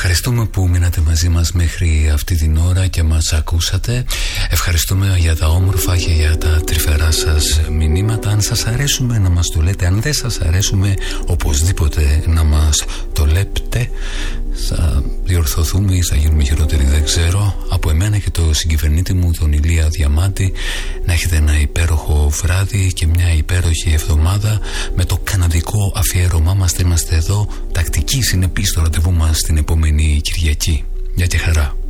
Ευχαριστούμε που μείνατε μαζί μας μέχρι αυτή την ώρα και μας ακούσατε. Ευχαριστούμε για τα όμορφα και για τα τρυφερά σας μηνύματα. Αν σας αρέσουμε να μας το λέτε, αν δεν σας αρέσουμε οπωσδήποτε να μας το λέτε. Θα διορθωθούμε ή θα γίνουμε χειρότεροι, δεν ξέρω. Από εμένα και το συγκυβερνήτη μου, τον Ηλία Διαμάντη, να έχετε ένα υπέροχο βράδυ και μια υπέροχη εβδομάδα. Με το καναδικό αφιέρωμά μας θα είμαστε εδώ τακτική συνεπής στο ραντεβού μας την επόμενη Κυριακή. Γεια και χαρά.